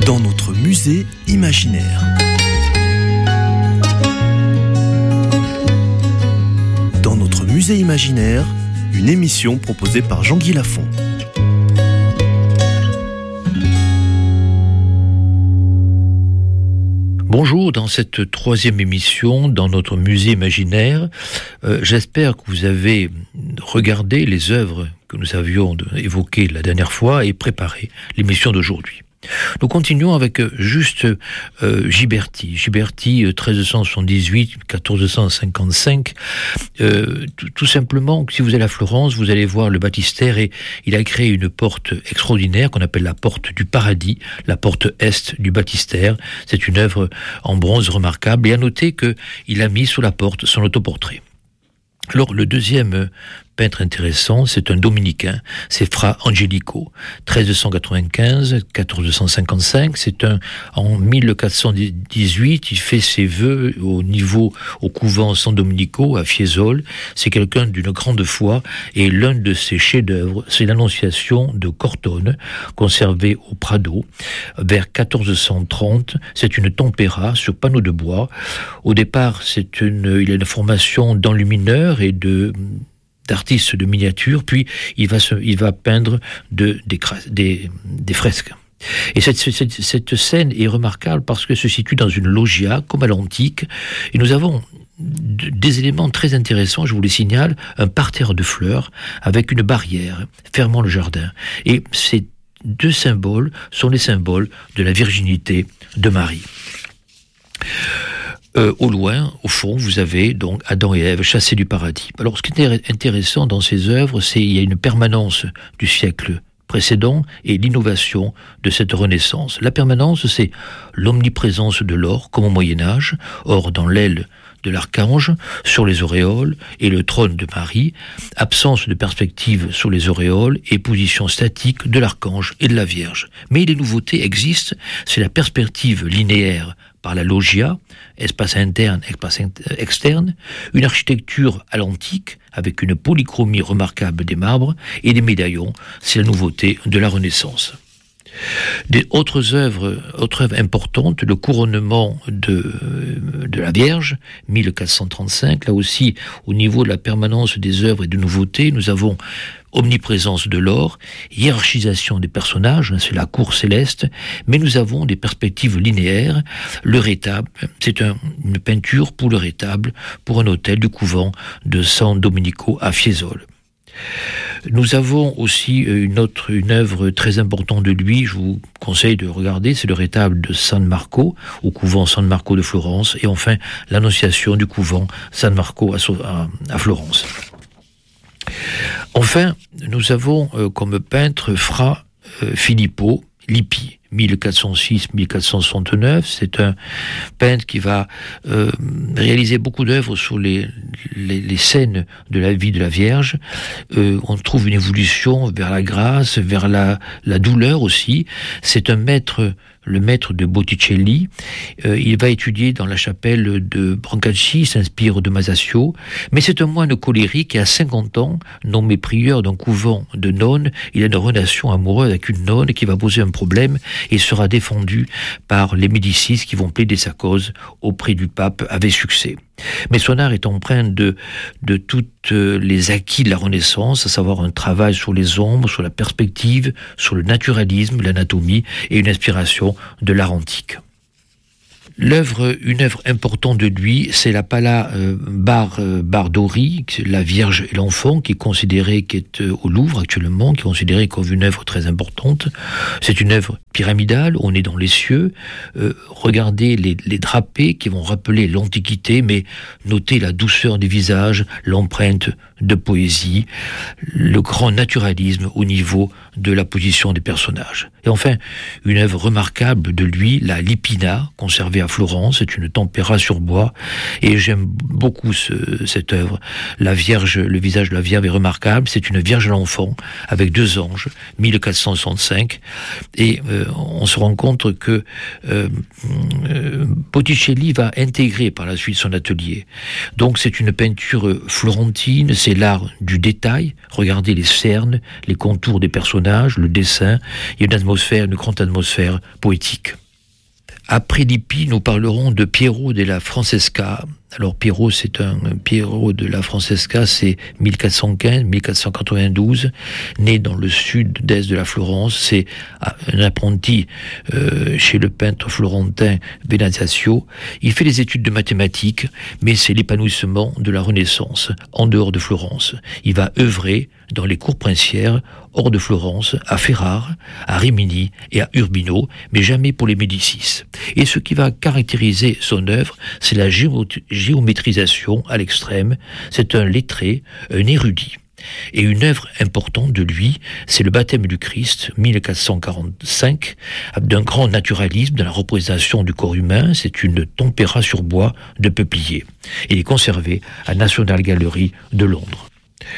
dans notre musée imaginaire. Dans notre musée imaginaire, une émission proposée par Jean-Guy Lafont. Bonjour, dans cette troisième émission, dans notre musée imaginaire, j'espère que vous avez regardé les œuvres que nous avions évoquées la dernière fois et préparé l'émission d'aujourd'hui. Nous continuons avec Ghiberti, 1378-1455. Tout simplement, si vous allez à Florence, vous allez voir le baptistère et il a créé une porte extraordinaire qu'on appelle la porte du paradis, la porte est du baptistère. C'est une œuvre en bronze remarquable et à noter qu'il a mis sous la porte son autoportrait. Alors, le deuxième peintre intéressant, c'est un dominicain, c'est Fra Angelico, 1395-1455, en 1418, il fait ses vœux au couvent San Domenico à Fiesole. C'est quelqu'un d'une grande foi et l'un de ses chefs-d'œuvre, c'est l'Annonciation de Cortone, conservée au Prado, vers 1430. C'est une tempéra sur panneau de bois. Au départ, il a une formation d'enlumineur et d'artiste de miniature, puis il va peindre des fresques. Et cette scène est remarquable parce qu'elle se situe dans une loggia, comme à l'antique, et nous avons des éléments très intéressants, je vous les signale, un parterre de fleurs avec une barrière fermant le jardin. Et ces deux symboles sont les symboles de la virginité de Marie. Au loin, au fond, vous avez donc Adam et Ève chassés du paradis. Alors, ce qui est intéressant dans ces œuvres, c'est qu'il y a une permanence du siècle précédent et l'innovation de cette renaissance. La permanence, c'est l'omniprésence de l'or, comme au Moyen-Âge, or dans l'aile de l'archange, sur les auréoles, et le trône de Marie, absence de perspective sur les auréoles et position statique de l'archange et de la Vierge. Mais les nouveautés existent, c'est la perspective linéaire par la loggia, espace interne, espace externe, une architecture à l'antique, avec une polychromie remarquable des marbres et des médaillons, c'est la nouveauté de la Renaissance. Autres œuvres importantes, le couronnement de la Vierge, 1435, là aussi, au niveau de la permanence des œuvres et de nouveautés, nous avons omniprésence de l'or, hiérarchisation des personnages, c'est la cour céleste, mais nous avons des perspectives linéaires. Le rétable, c'est une peinture pour le rétable, pour un autel du couvent de San Domenico à Fiesole. Nous avons aussi une œuvre très importante de lui, je vous conseille de regarder, c'est le rétable de San Marco, au couvent San Marco de Florence, et enfin l'Annonciation du couvent San Marco à Florence. Enfin, nous avons comme peintre Fra Filippo Lippi, 1406-1469. C'est un peintre qui va réaliser beaucoup d'œuvres sur les scènes de la vie de la Vierge. On trouve une évolution vers la grâce, vers la douleur aussi. C'est le maître de Botticelli. Il va étudier dans la chapelle de Brancacci, il s'inspire de Masaccio, mais c'est un moine colérique et à 50 ans, nommé prieur d'un couvent de nonnes, il a une relation amoureuse avec une nonne qui va poser un problème et sera défendu par les Médicis qui vont plaider sa cause auprès du pape avec succès. Mais son art est empreint de toutes les acquis de la Renaissance, à savoir un travail sur les ombres, sur la perspective, sur le naturalisme, l'anatomie et une inspiration de l'art antique. Une œuvre importante de lui, c'est la Pala Bardori, la Vierge et l'Enfant, qui est au Louvre actuellement, qui est considérée comme une œuvre très importante. C'est une œuvre pyramidale, on est dans les cieux. Regardez les drapés qui vont rappeler l'Antiquité, mais notez la douceur des visages, l'empreinte de poésie, le grand naturalisme au niveau de la position des personnages. Et enfin, une œuvre remarquable de lui, la Lipina, conservée à à Florence, c'est une tempéra sur bois, et j'aime beaucoup cette œuvre. La Vierge, le visage de la Vierge est remarquable, c'est une Vierge à l'enfant, avec 2 anges, 1465, et on se rend compte que Botticelli va intégrer par la suite son atelier. Donc c'est une peinture florentine, c'est l'art du détail, regardez les cernes, les contours des personnages, le dessin, il y a une grande atmosphère poétique. Après Lippi, nous parlerons de Piero della Francesca. Alors Piero de la Francesca, c'est 1415-1492, né dans le sud-est de la Florence. C'est un apprenti chez le peintre florentin Venanzio. Il fait des études de mathématiques, mais c'est l'épanouissement de la Renaissance en dehors de Florence. Il va œuvrer dans les cours princières, hors de Florence, à Ferrare, à Rimini et à Urbino, mais jamais pour les Médicis. Et ce qui va caractériser son œuvre, c'est la géométrisation à l'extrême. C'est un lettré, un érudit. Et une œuvre importante de lui, c'est le baptême du Christ, 1445, d'un grand naturalisme dans la représentation du corps humain. C'est une tempéra sur bois de peuplier. Il est conservé à National Gallery de Londres.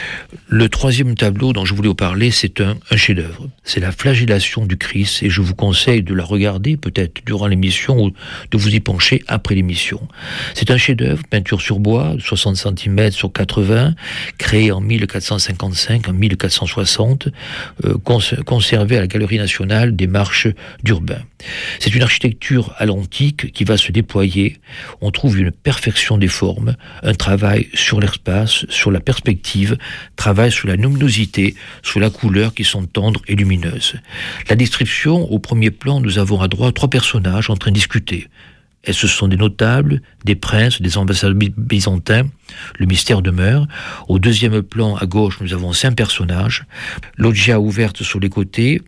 Le troisième tableau dont je voulais vous parler, c'est un chef-d'œuvre. C'est la flagellation du Christ, et je vous conseille de la regarder peut-être durant l'émission ou de vous y pencher après l'émission. C'est un chef-d'œuvre, peinture sur bois, 60 cm sur 80, créé en 1455, en 1460, conservé à la Galerie nationale des Marches d'Urbain. C'est une architecture à l'antique qui va se déployer. On trouve une perfection des formes, un travail sur l'espace, sur la perspective, travail sur la luminosité, sur la couleur qui sont tendres et lumineuses. La description, au premier plan, nous avons à droite 3 personnages en train de discuter. Et ce sont des notables, des princes, des ambassadeurs byzantins. Le mystère demeure. Au deuxième plan, à gauche, nous avons 5 personnages. Loggia ouverte sur les côtés.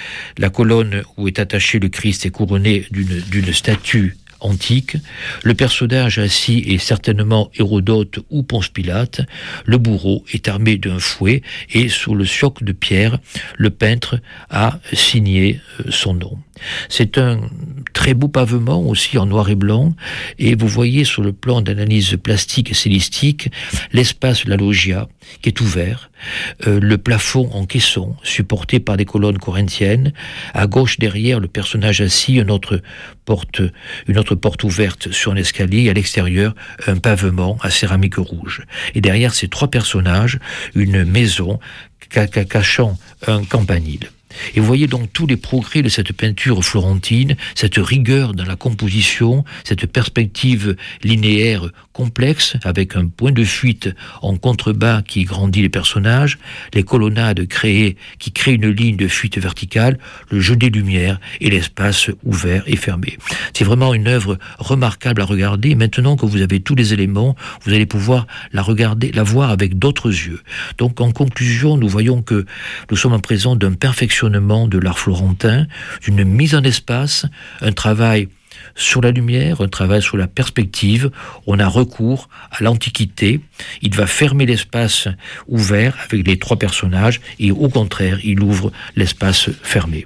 La colonne où est attaché le Christ est couronnée d'une statue antique. Le personnage assis est certainement Hérodote ou Ponce Pilate. Le bourreau est armé d'un fouet et sur le socle de pierre, le peintre a signé son nom. C'est un très beau pavement aussi en noir et blanc, et vous voyez sur le plan d'analyse plastique et stylistique l'espace de la loggia qui est ouvert, le plafond en caisson supporté par des colonnes corinthiennes, à gauche derrière le personnage assis, une autre porte ouverte sur un escalier, et à l'extérieur un pavement à céramique rouge. Et derrière ces 3 personnages, une maison cachant un campanile. Et vous voyez donc tous les progrès de cette peinture florentine, cette rigueur dans la composition, cette perspective linéaire complexe, avec un point de fuite en contrebas qui grandit les personnages, les colonnades qui créent une ligne de fuite verticale, le jeu des lumières et l'espace ouvert et fermé. C'est vraiment une œuvre remarquable à regarder. Maintenant que vous avez tous les éléments, vous allez pouvoir la regarder, la voir avec d'autres yeux. Donc en conclusion, nous voyons que nous sommes en présence d'un perfectionnement de l'art florentin, d'une mise en espace, un travail sur la lumière, un travail sur la perspective. On a recours à l'Antiquité. Il va fermer l'espace ouvert avec les 3 personnages et au contraire, il ouvre l'espace fermé.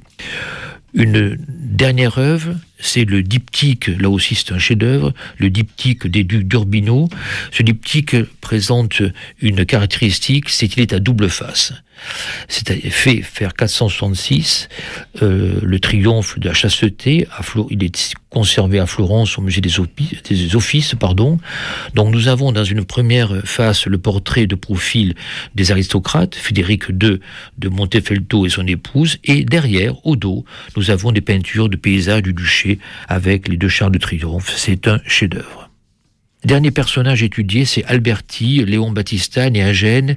Une dernière œuvre, c'est le diptyque, là aussi c'est un chef-d'œuvre, le diptyque des ducs d'Urbino. Ce diptyque présente une caractéristique, c'est qu'il est à double face. C'est fait vers 466, le triomphe de la chasteté, il est conservé à Florence au musée des Offices. Donc nous avons dans une première face le portrait de profil des aristocrates, Frédéric II de Montefeltro et son épouse, et derrière, au dos, nous avons des peintures de paysages du duché avec les 2 chars de triomphe. C'est un chef-d'œuvre. Dernier personnage étudié, c'est Alberti, Léon Battista, né à Gênes,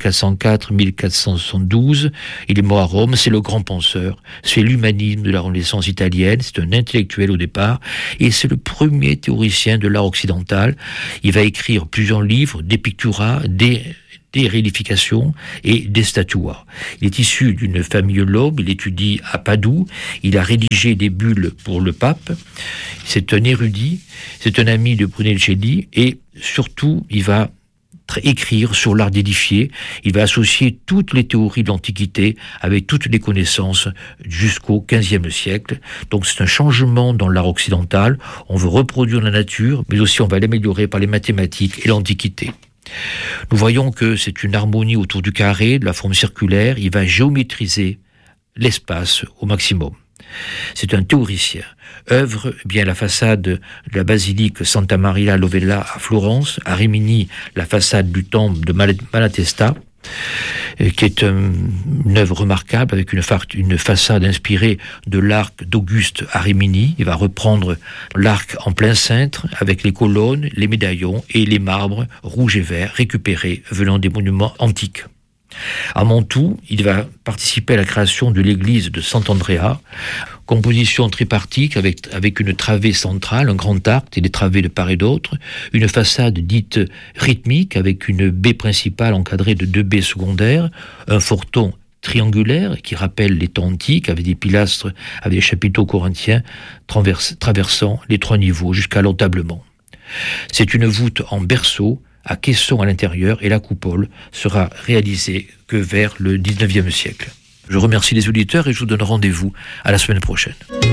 1404-1472. Il est mort à Rome, c'est le grand penseur. C'est l'humanisme de la Renaissance italienne, c'est un intellectuel au départ, et c'est le premier théoricien de l'art occidental. Il va écrire plusieurs livres, des pictura, des réédifications et des statuas. Il est issu d'une famille noble, il étudie à Padoue, il a rédigé des bulles pour le pape, c'est un érudit, c'est un ami de Brunelleschi, et surtout il va écrire sur l'art d'édifier. Il va associer toutes les théories de l'Antiquité avec toutes les connaissances jusqu'au XVe siècle. Donc c'est un changement dans l'art occidental. On veut reproduire la nature, mais aussi on va l'améliorer par les mathématiques et l'Antiquité. Nous voyons que c'est une harmonie autour du carré, de la forme circulaire. Il va géométriser l'espace au maximum. C'est un théoricien. Œuvre bien la façade de la basilique Santa Maria Novella à Florence, à Rimini la façade du temple de Malatesta, qui est une œuvre remarquable avec une façade inspirée de l'arc d'Auguste à Rimini. Il va reprendre l'arc en plein cintre avec les colonnes, les médaillons et les marbres rouges et verts récupérés venant des monuments antiques. À Mantoue, il va participer à la création de l'église de Sant'Andrea, composition tripartite avec une travée centrale, un grand arc et des travées de part et d'autre, une façade dite rythmique avec une baie principale encadrée de 2 baies secondaires, un forton triangulaire qui rappelle les temps antiques avec des pilastres avec des chapiteaux corinthiens traversant les 3 niveaux jusqu'à l'entablement. C'est une voûte en berceau à caisson à l'intérieur et la coupole sera réalisée que vers le 19e siècle. Je remercie les auditeurs et je vous donne rendez-vous à la semaine prochaine.